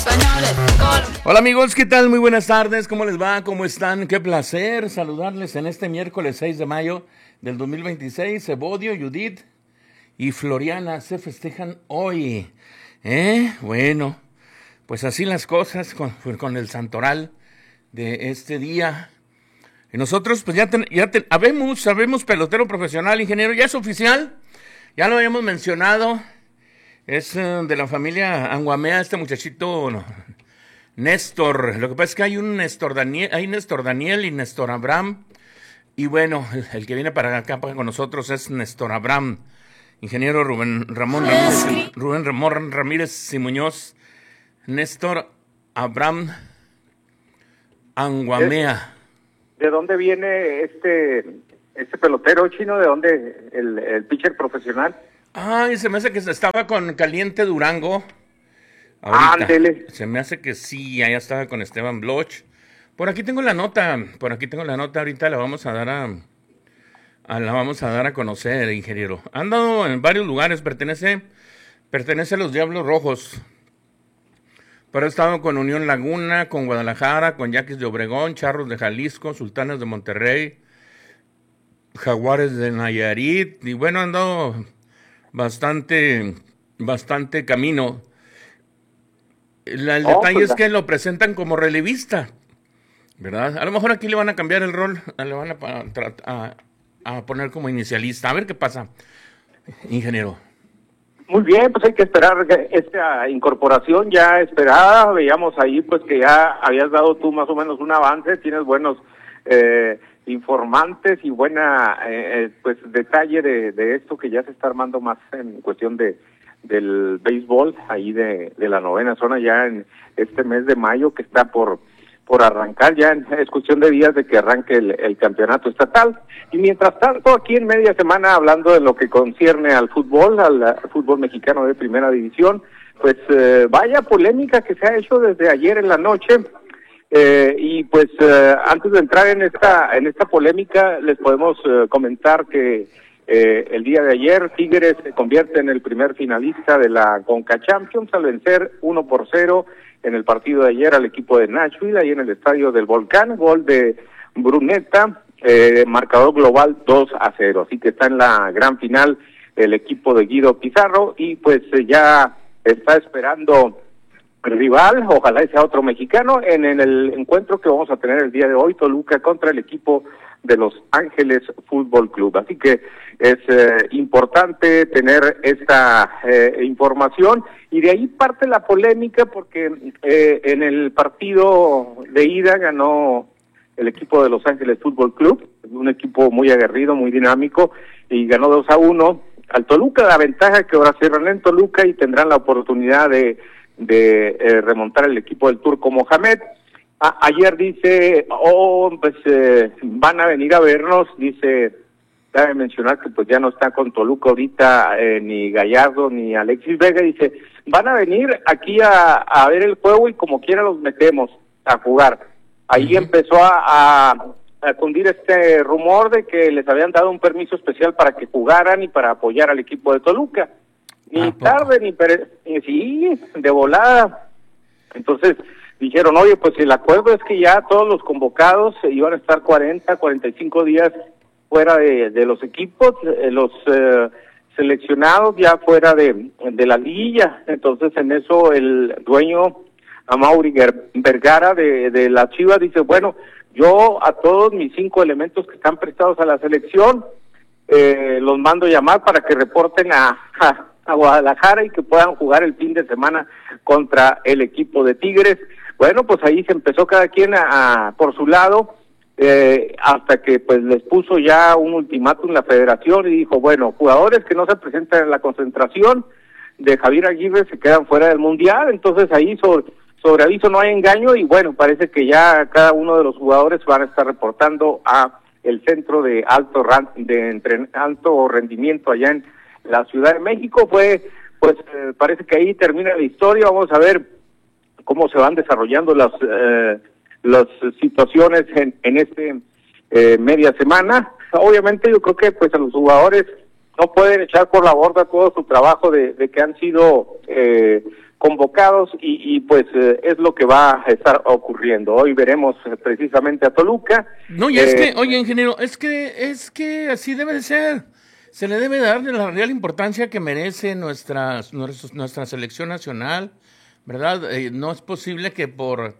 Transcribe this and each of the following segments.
Hola amigos, ¿qué tal? Muy buenas tardes, ¿cómo les va? ¿Cómo están? Qué placer saludarles en este miércoles 6 de mayo del 2026. Evodio, Judith y Floriana se festejan hoy. Bueno, pues así las cosas con el santoral de este día. Y nosotros pues sabemos pelotero profesional, ingeniero, ya es oficial, ya lo habíamos mencionado. Es de la familia Anguamea, este muchachito Néstor. Lo que pasa es que hay un Néstor Daniel y Néstor Abraham. Y bueno, el que viene para acá con nosotros es Néstor Abraham. Ingeniero Rubén Ramón Ramírez y Muñoz. Néstor Abraham Anguamea. ¿De dónde viene este pelotero chino? ¿De dónde el pitcher profesional? Ay, se me hace que estaba con Caliente Durango. Ahorita. Ándele. Se me hace que sí, allá estaba con Esteban Bloch. Por aquí tengo la nota, ahorita la vamos a dar a conocer, ingeniero. Ha andado en varios lugares, pertenece a los Diablos Rojos. Pero ha estado con Unión Laguna, con Guadalajara, con Yaquis de Obregón, Charros de Jalisco, Sultanes de Monterrey, Jaguares de Nayarit, y bueno, ha andado bastante camino. El detalle es que lo presentan como relevista, ¿verdad? A lo mejor aquí le van a cambiar el rol, le van a poner como inicialista. A ver qué pasa, ingeniero. Muy bien, pues hay que esperar esta incorporación ya esperada. Veíamos ahí pues que ya habías dado tú más o menos un avance, tienes buenos informantes y buena pues detalle de esto que ya se está armando más en cuestión del béisbol ahí de la novena zona ya en este mes de mayo que está por arrancar, ya es cuestión de días de que arranque el campeonato estatal. Y mientras tanto, aquí en media semana, hablando de lo que concierne al fútbol mexicano de primera división, pues vaya polémica que se ha hecho desde ayer en la noche. Y pues antes de entrar en esta polémica, les podemos comentar que el día de ayer Tigres se convierte en el primer finalista de la Conca Champions al vencer 1-0 en el partido de ayer al equipo de Nashville, ahí en el estadio del Volcán, gol de Brunetta, marcador global 2-0, así que está en la gran final el equipo de Guido Pizarro y pues ya está esperando rival, ojalá sea otro mexicano, en el encuentro que vamos a tener el día de hoy, Toluca contra el equipo de Los Ángeles Fútbol Club. Así que es importante tener esta información y de ahí parte la polémica porque en el partido de ida ganó el equipo de Los Ángeles Fútbol Club, un equipo muy aguerrido, muy dinámico y ganó 2-1 al Toluca. La ventaja que ahora cierran en Toluca y tendrán la oportunidad de remontar el equipo del Turco Mohamed. Ayer dice, van a venir a vernos, dice, cabe mencionar que pues ya no está con Toluca ahorita ni Gallardo ni Alexis Vega, dice, van a venir aquí a ver el juego y como quiera los metemos a jugar. Ahí empezó a cundir este rumor de que les habían dado un permiso especial para que jugaran y para apoyar al equipo de Toluca. Ni tarde, sí, de volada. Entonces dijeron, oye, pues el acuerdo es que ya todos los convocados iban a estar 45 días fuera de los equipos, los seleccionados ya fuera de la liguilla. Entonces en eso el dueño, Amaury Vergara de la Chivas, dice, bueno, yo a todos mis 5 elementos que están prestados a la selección, los mando llamar para que reporten a Guadalajara y que puedan jugar el fin de semana contra el equipo de Tigres. Bueno, pues ahí se empezó cada quien por su lado, hasta que pues les puso ya un ultimátum la federación y dijo, bueno, jugadores que no se presentan en la concentración de Javier Aguirre se quedan fuera del Mundial. Entonces ahí sobre aviso no hay engaño y bueno, parece que ya cada uno de los jugadores van a estar reportando a el centro de alto rendimiento allá en la Ciudad de México. Parece que ahí termina la historia. Vamos a ver cómo se van desarrollando las situaciones en este media semana. Obviamente yo creo que pues a los jugadores no pueden echar por la borda todo su trabajo de que han sido convocados y pues es lo que va a estar ocurriendo. Hoy veremos precisamente a Toluca. No, y es que, oye, ingeniero, es que así debe de ser. Se le debe dar la real importancia que merece nuestra selección nacional, ¿verdad? No es posible que por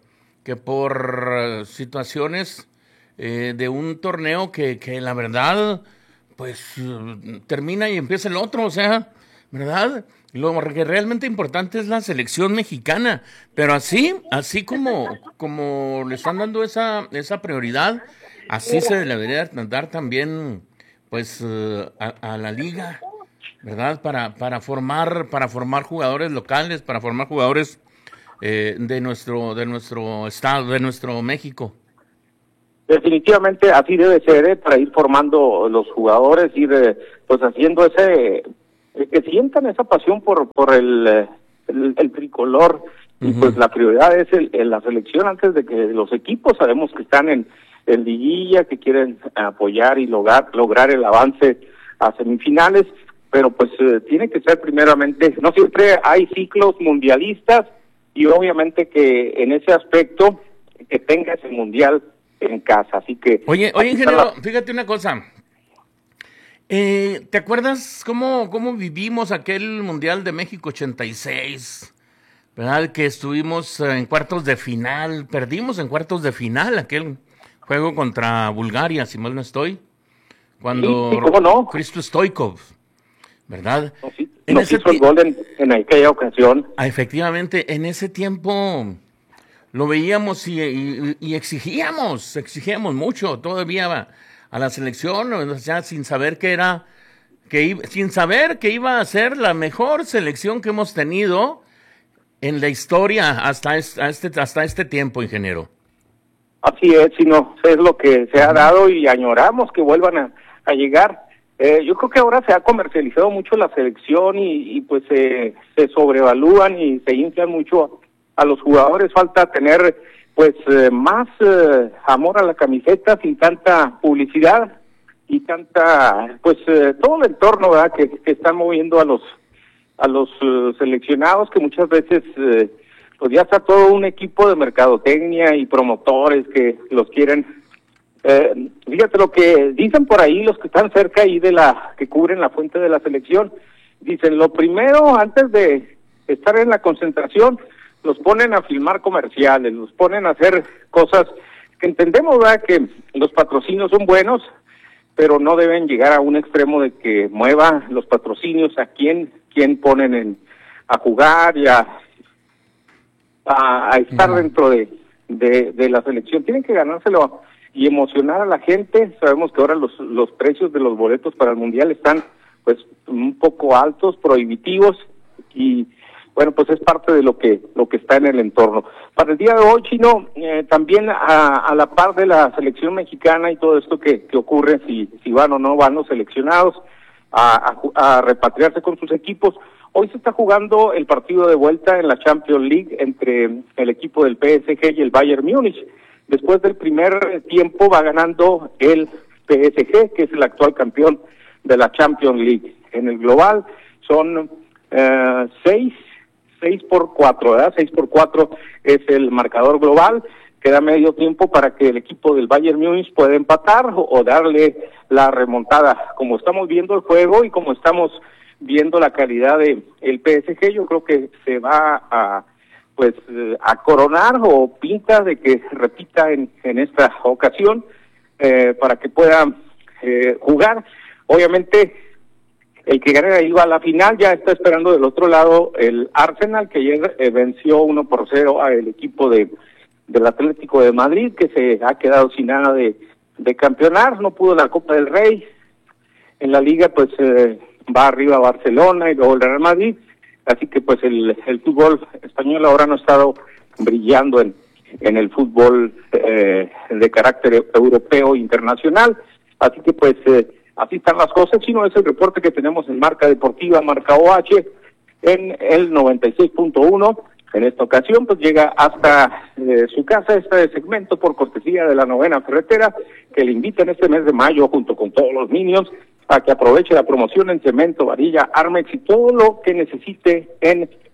situaciones de un torneo que la verdad, pues termina y empieza el otro, o sea, ¿verdad? Lo que realmente importante es la selección mexicana, pero así como le están dando esa prioridad, así se debería dar también, pues, a la liga, ¿verdad? Para formar jugadores locales, para formar jugadores de nuestro estado, de nuestro México. Definitivamente así debe ser, para ir formando los jugadores, ir pues haciendo que sientan esa pasión por el tricolor, y pues la prioridad es la selección antes de que los equipos. Sabemos que están en liguilla, que quieren apoyar y lograr el avance a semifinales, pero pues tiene que ser primeramente, no siempre hay ciclos mundialistas, y obviamente que en ese aspecto que tenga ese mundial en casa, así que... Oye, ingeniero, fíjate una cosa. ¿Te acuerdas cómo vivimos aquel Mundial de México 86? ¿Verdad? Que estuvimos en cuartos de final, perdimos en cuartos de final aquel juego contra Bulgaria, si mal no estoy, cuando sí, ¿cómo no? Hristo Stoichkov, ¿verdad? Nos hizo el gol en aquella ocasión. Efectivamente, en ese tiempo lo veíamos y exigíamos mucho todavía a la selección, o sea, sin saber que iba a ser la mejor selección que hemos tenido en la historia hasta este tiempo, ingeniero. Así es, sino es lo que se ha dado y añoramos que vuelvan a llegar. Yo creo que ahora se ha comercializado mucho la selección y pues se sobrevalúan y se inflan mucho a los jugadores. Falta tener pues más amor a la camiseta, sin tanta publicidad y tanta pues todo el entorno, ¿verdad? que están moviendo a los seleccionados, que muchas veces pues ya está todo un equipo de mercadotecnia y promotores que los quieren. Fíjate lo que dicen por ahí los que están cerca ahí que cubren la fuente de la selección. Dicen, lo primero, antes de estar en la concentración, los ponen a filmar comerciales, los ponen a hacer cosas que entendemos, ¿verdad? Que los patrocinios son buenos, pero no deben llegar a un extremo de que mueva los patrocinios a quién ponen a jugar y a estar dentro de la selección. Tienen que ganárselo y emocionar a la gente. Sabemos que ahora los precios de los boletos para el Mundial están pues un poco altos, prohibitivos, y bueno, pues es parte de lo que está en el entorno. Para el día de hoy, Chino, también a la par de la selección mexicana y todo esto que ocurre, si van o no van los seleccionados a repatriarse con sus equipos, hoy se está jugando el partido de vuelta en la Champions League entre el equipo del PSG y el Bayern Múnich. Después del primer tiempo va ganando el PSG, que es el actual campeón de la Champions League. En el global son 6-4, ¿verdad? 6-4 es el marcador global. Queda medio tiempo para que el equipo del Bayern Múnich pueda empatar o darle la remontada. Como estamos viendo el juego y como estamos viendo la calidad del PSG, yo creo que se va a coronar o pinta de que repita en esta ocasión para que pueda jugar. Obviamente el que gane ahí va a la final. Ya está esperando del otro lado el Arsenal, que ayer venció 1-0 al equipo del Atlético de Madrid, que se ha quedado sin nada de campeonar. No pudo la Copa del Rey. En la Liga pues va arriba Barcelona y luego el Real Madrid. Así que pues el fútbol español ahora no ha estado brillando en el fútbol de carácter europeo e internacional. Así que pues así están las cosas. Si no, es el reporte que tenemos en Marca Deportiva, Marca OH, en el 96.1. En esta ocasión pues llega hasta su casa este segmento por cortesía de la Novena Ferretera, que le invita en este mes de mayo junto con todos los Minions a que aproveche la promoción en cemento, varilla, Armex y todo lo que necesite en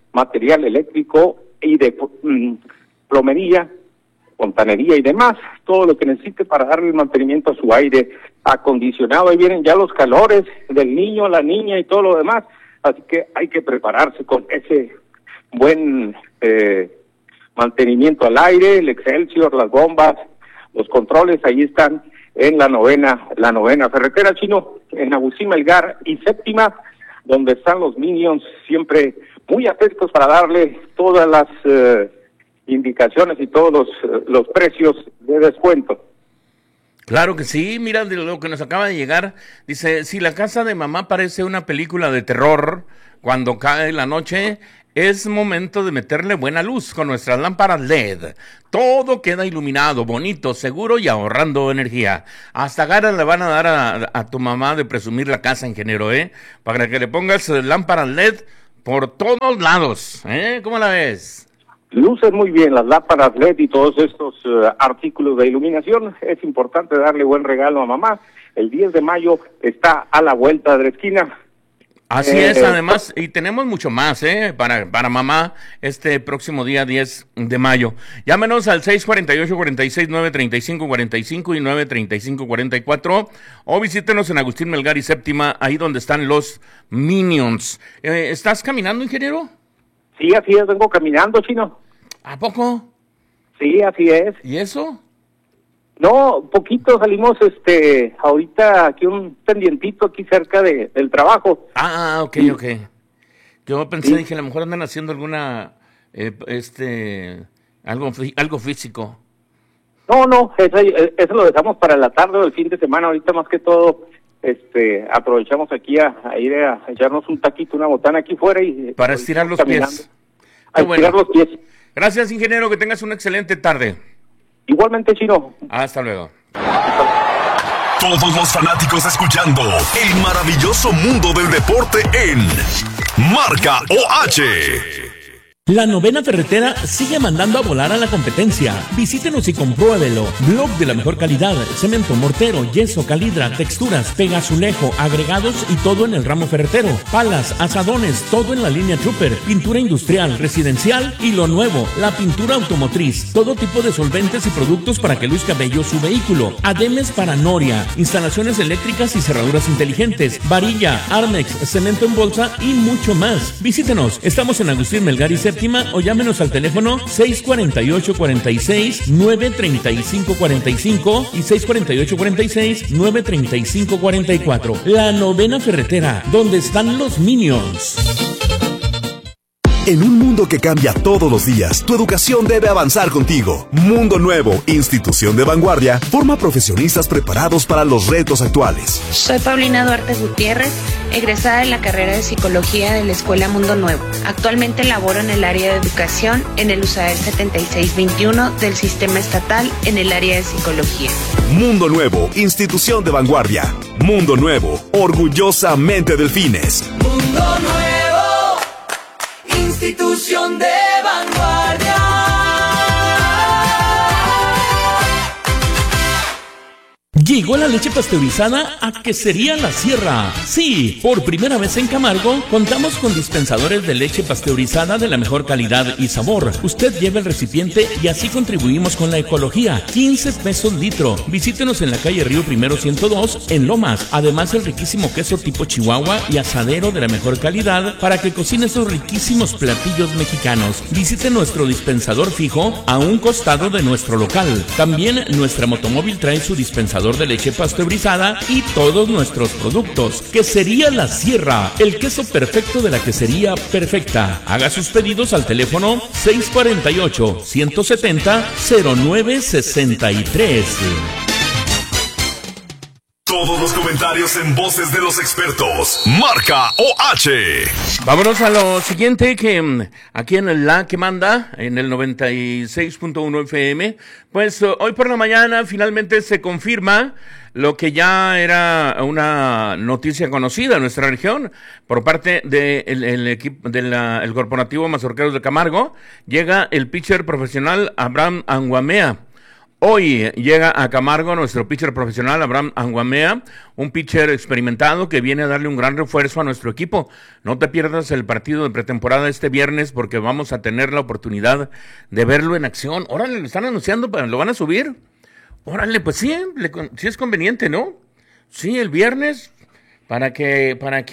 material eléctrico y de plomería, fontanería y demás, todo lo que necesite para darle el mantenimiento a su aire acondicionado. Ahí vienen ya los calores del niño, la niña y todo lo demás, así que hay que prepararse con ese buen mantenimiento al aire, el Excelsior, las bombas, los controles, ahí están en la novena ferretera, Chino, en Agustín Melgar y Séptima, donde están los Minions, siempre muy atentos para darle todas las indicaciones y todos los precios de descuento. Claro que sí, mira de lo que nos acaba de llegar, dice, si la casa de mamá parece una película de terror, cuando cae la noche, es momento de meterle buena luz con nuestras lámparas LED. Todo queda iluminado, bonito, seguro y ahorrando energía. Hasta ganas le van a dar a tu mamá de presumir la casa, ingeniero, para que le pongas lámparas LED por todos lados, ¿Cómo la ves? Lucen muy bien las lámparas LED y todos estos artículos de iluminación. Es importante darle buen regalo a mamá. El 10 de mayo está a la vuelta de la esquina. Así es, además, y tenemos mucho más, para mamá este próximo día 10 de mayo. Llámenos al 648-46-935-45 y 935-44, o visítenos en Agustín Melgar y Séptima, ahí donde están los Minions. ¿Estás caminando, ingeniero? Sí, así es, vengo caminando, Chino. ¿A poco? Sí, así es. ¿Y eso? No, poquito salimos, ahorita aquí un pendientito aquí cerca del trabajo. Ok. Yo pensé, dije, a lo mejor andan haciendo alguna, algo físico. No, eso lo dejamos para la tarde o el fin de semana. Ahorita más que todo, aprovechamos aquí a ir a echarnos un taquito, una botana aquí fuera y para estirar los pies. A estirar los pies. Gracias, ingeniero, que tengas una excelente tarde. Igualmente, Chino. Hasta luego. Todos los fanáticos escuchando el maravilloso mundo del deporte en Marca OH. La novena ferretera sigue mandando a volar a la competencia. Visítenos y compruébelo. Blog de la mejor calidad, cemento, mortero, yeso, calidra, texturas, pegazulejo, agregados y todo en el ramo ferretero. Palas, asadones, todo en la línea Trooper, pintura industrial, residencial y lo nuevo, la pintura automotriz. Todo tipo de solventes y productos para que luzca bello su vehículo. Ademes para noria, instalaciones eléctricas y cerraduras inteligentes, varilla, Armex, cemento en bolsa y mucho más. Visítenos, estamos en Agustín Melgar y Séptima, o llámenos al teléfono 648-46-935-45 y 648-46-935-44. La novena ferretera, donde están los Minions. En un mundo que cambia todos los días, tu educación debe avanzar contigo. Mundo Nuevo, institución de vanguardia, forma profesionistas preparados para los retos actuales. Soy Paulina Duarte Gutiérrez, egresada de la carrera de Psicología de la Escuela Mundo Nuevo. Actualmente laboro en el área de educación en el USAER 7621 del Sistema Estatal en el área de Psicología. Mundo Nuevo, institución de vanguardia. Mundo Nuevo, orgullosamente Delfines. Mundo Nuevo, institución de vanguardia. Llegó la leche pasteurizada a Quesería La Sierra. Sí, por primera vez en Camargo contamos con dispensadores de leche pasteurizada de la mejor calidad y sabor. Usted lleva el recipiente y así contribuimos con la ecología. 15 pesos litro. Visítenos en la calle Río Primero 102 en Lomas. Además, el riquísimo queso tipo Chihuahua y asadero de la mejor calidad para que cocine esos riquísimos platillos mexicanos. Visite nuestro dispensador fijo a un costado de nuestro local. También nuestra motomóvil trae su dispensador de leche pasteurizada y todos nuestros productos. Quesería La Sierra, el queso perfecto de la quesería perfecta. Haga sus pedidos al teléfono 648-170-0963. Todos los comentarios en voces de los expertos. Marca OH. Vámonos a lo siguiente, que aquí en La que manda, en el 96.1 FM, pues hoy por la mañana finalmente se confirma lo que ya era una noticia conocida en nuestra región por parte del equipo del corporativo Mazorqueros de Camargo. Llega el pitcher profesional Abraham Anguamea. Hoy llega a Camargo nuestro pitcher profesional, Abraham Anguamea, un pitcher experimentado que viene a darle un gran refuerzo a nuestro equipo. No te pierdas el partido de pretemporada este viernes porque vamos a tener la oportunidad de verlo en acción. Órale, lo están anunciando, ¿lo van a subir? Órale, pues sí, sí es conveniente, ¿no? Sí, el viernes, para que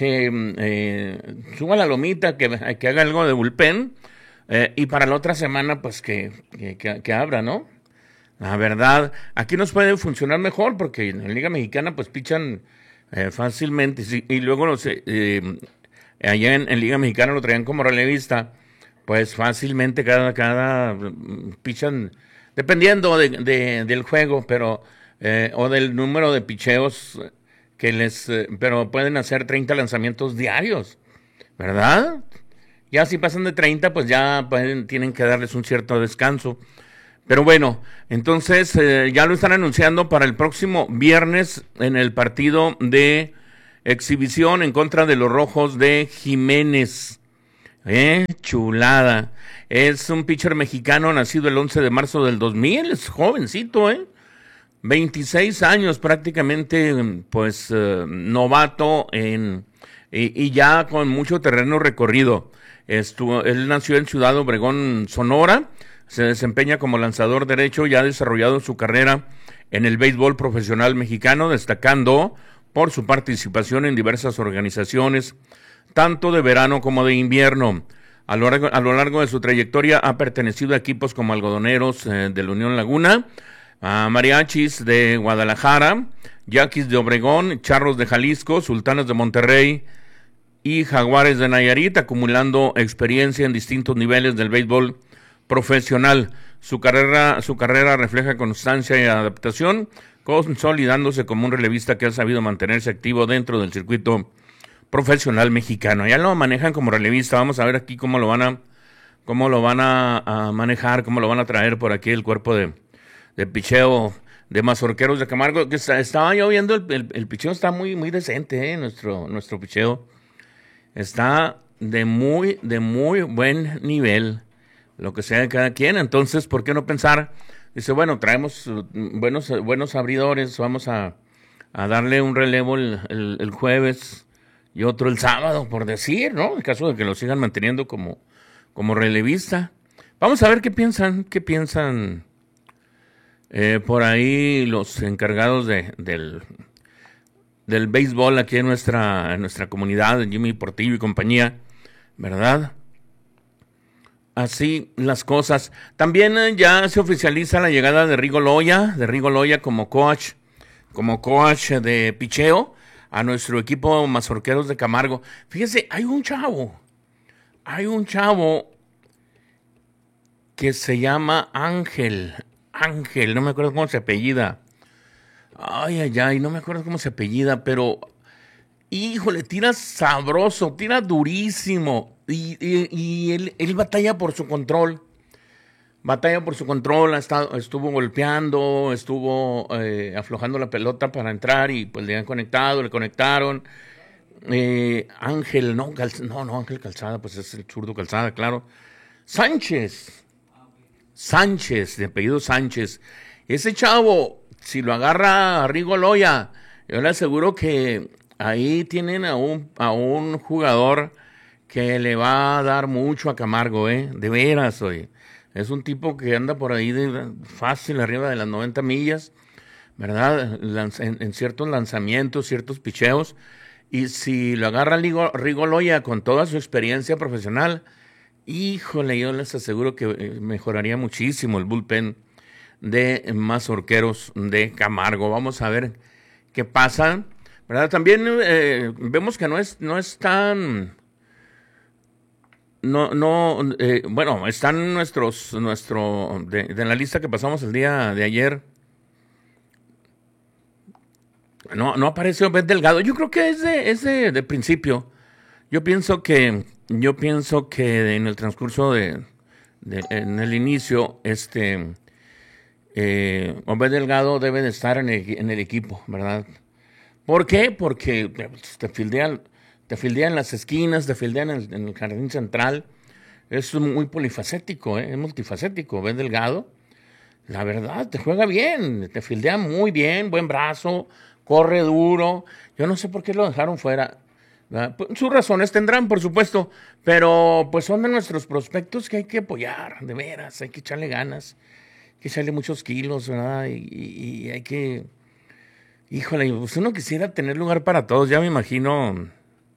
suba la lomita, que haga algo de bullpen, y para la otra semana, pues que abra, ¿no? La verdad, aquí nos puede funcionar mejor porque en la Liga Mexicana pues pichan fácilmente, sí, y luego allá en Liga Mexicana lo traían como relevista, pues fácilmente cada pichan, dependiendo del juego, pero o del número de picheos pero pueden hacer 30 lanzamientos diarios, ¿verdad? Ya si pasan de 30, pues ya tienen que darles un cierto descanso. Pero bueno, entonces ya lo están anunciando para el próximo viernes en el partido de exhibición en contra de los Rojos de Jiménez. Chulada. Es un pitcher mexicano nacido el 11 de marzo del 2000, es jovencito, 26 años prácticamente, pues novato y ya con mucho terreno recorrido. Él nació en Ciudad Obregón, Sonora. Se desempeña como lanzador derecho y ha desarrollado su carrera en el béisbol profesional mexicano, destacando por su participación en diversas organizaciones, tanto de verano como de invierno. A lo largo de su trayectoria ha pertenecido a equipos como Algodoneros de la Unión Laguna, a Mariachis de Guadalajara, Yaquis de Obregón, Charros de Jalisco, Sultanes de Monterrey y Jaguares de Nayarit, acumulando experiencia en distintos niveles del béisbol profesional. Su carrera refleja constancia y adaptación, consolidándose como un relevista que ha sabido mantenerse activo dentro del circuito profesional mexicano. Ya lo manejan como relevista. Vamos a ver aquí cómo lo van a manejar, cómo lo van a traer por aquí el cuerpo de picheo de Mazorqueros de Camargo. Que estaba yo viendo el picheo, está muy muy decente, nuestro picheo está de muy buen nivel. Lo que sea de cada quien. Entonces, ¿por qué no pensar? Dice, bueno, traemos buenos abridores, vamos a darle un relevo el jueves y otro el sábado, por decir, ¿no? En caso de que lo sigan manteniendo como relevista. Vamos a ver qué piensan por ahí los encargados del béisbol aquí en nuestra comunidad, de Jimmy Portillo y compañía, ¿verdad? Así las cosas. También ya se oficializa la llegada de Rigo Loya como coach de picheo a nuestro equipo Mazorqueros de Camargo. Fíjese, hay un chavo que se llama Ángel, no me acuerdo cómo se apellida. Ay, no me acuerdo cómo se apellida, pero híjole, tira sabroso, tira durísimo. Y él batalla por su control. Estuvo golpeando, estuvo aflojando la pelota para entrar y pues le conectaron. Ángel Calzada, pues es el zurdo Calzada, claro. Sánchez, de apellido Sánchez. Ese chavo, si lo agarra a Rigo Loya, yo le aseguro que ahí tienen a un jugador que le va a dar mucho a Camargo, de veras, oye. Es un tipo que anda por ahí fácil arriba de las 90 millas, ¿verdad? En ciertos lanzamientos, ciertos picheos. Y si lo agarra Rigo Loya con toda su experiencia profesional, híjole, yo les aseguro que mejoraría muchísimo el bullpen de Mazorqueros de Camargo. Vamos a ver qué pasa, ¿verdad? También vemos que no es tan... bueno, están de la lista que pasamos el día de ayer. No apareció Ben Delgado. Yo creo que es de principio. Yo pienso que en el transcurso en el inicio, Obed Delgado debe de estar en el equipo, ¿verdad? ¿Por qué? Porque te fildean en las esquinas, te fildean en el jardín central. Es muy polifacético, es multifacético, Obed Delgado. la verdad, te juega bien, te fildea muy bien, buen brazo, corre duro. Yo no sé por qué lo dejaron fuera. Pues, sus razones tendrán, por supuesto, pero pues son de nuestros prospectos que hay que apoyar, de veras, hay que echarle ganas, hay que echarle muchos kilos, ¿verdad? Y hay que, híjole, pues uno quisiera tener lugar para todos, ya me imagino.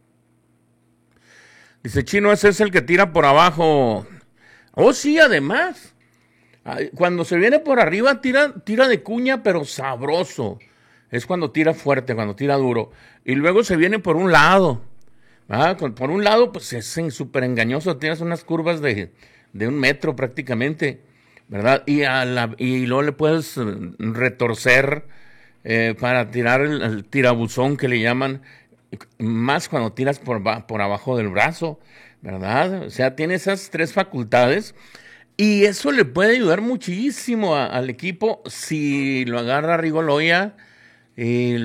Dice Chino, ese es el que tira por abajo. Oh, sí, además, cuando se viene por arriba tira de cuña, pero sabroso. Es cuando tira fuerte, cuando tira duro. Y luego se viene por un lado. Por un lado, pues es súper engañoso. Tienes unas curvas de 1 metro prácticamente, ¿verdad? Y luego le puedes retorcer para tirar el tirabuzón que le llaman, más cuando tiras por abajo del brazo, ¿verdad? O sea, tiene esas 3 facultades. Y eso le puede ayudar muchísimo al equipo si lo agarra Rigoloya y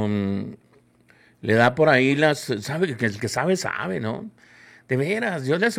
le da por ahí sabe que el que sabe, ¿no? De veras, yo le aseguro